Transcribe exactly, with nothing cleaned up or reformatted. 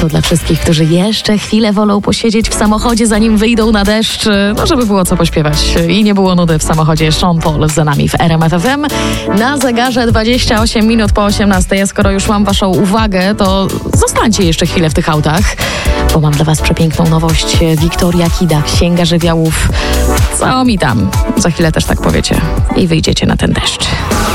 To dla wszystkich, którzy jeszcze chwilę wolą posiedzieć w samochodzie, zanim wyjdą na deszcz, no żeby było co pośpiewać i nie było nudy w samochodzie. Sean Paul za nami w R M F F M. Na zegarze dwadzieścia osiem minut po osiemnastej. A skoro już mam waszą uwagę, to zostańcie jeszcze chwilę w tych autach, bo mam dla was przepiękną nowość. Wiktoria Kida, Księga Żywiołów. Co mi tam? Za chwilę też tak powiecie i wyjdziecie na ten deszcz.